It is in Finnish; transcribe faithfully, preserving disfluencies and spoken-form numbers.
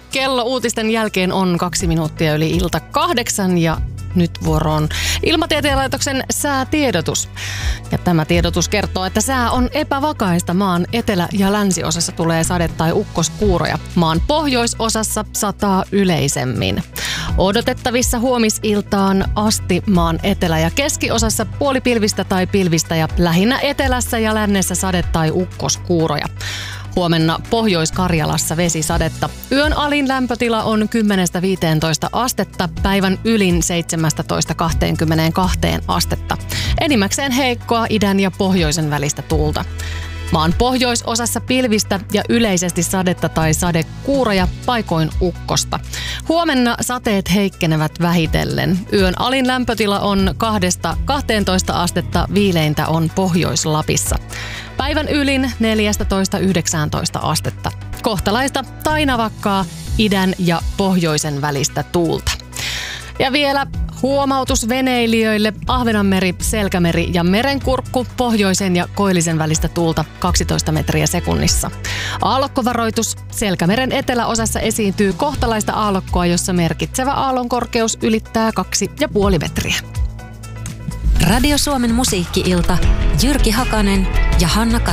Kello uutisten jälkeen on kaksi minuuttia yli ilta kahdeksan ja nyt vuoroon Ilmatieteen laitoksen säätiedotus. Ja tämä tiedotus kertoo, että sää on epävakaista. Maan etelä- ja länsiosassa tulee sade- tai ukkoskuuroja. Maan pohjoisosassa sataa yleisemmin. Odotettavissa huomisiltaan asti maan etelä- ja keskiosassa puolipilvistä tai pilvistä ja lähinnä etelässä ja lännessä sade- tai ukkoskuuroja. Huomenna Pohjois-Karjalassa vesisadetta. Yön alin lämpötila on kymmenestä viiteentoista astetta, päivän ylin seitsemästätoista kahteenkymmeneenkahteen astetta. Enimmäkseen heikkoa idän ja pohjoisen välistä tuulta. Maan pohjoisosassa pilvistä ja yleisesti sadetta tai sadekuuroja, paikoin ukkosta. Huomenna sateet heikkenevät vähitellen. Yön alin lämpötila on kahdesta kahteentoista astetta, viileintä on Pohjois-Lapissa. Päivän ylin neljästätoista yhdeksääntoista astetta. Kohtalaista tai navakkaa idän ja pohjoisen välistä tuulta. Ja vielä huomautus veneilijöille: Ahvenanmeri, Selkämeri ja Merenkurkku, pohjoisen ja koillisen välistä tuulta kaksitoista metriä sekunnissa. Aallokkovaroitus: Selkämeren eteläosassa esiintyy kohtalaista aallokkoa, jossa merkitsevä aallon korkeus ylittää kaksi ja puoli metriä. Radio Suomen musiikki-ilta. Jyrki Hakanen ja Hanna Kat-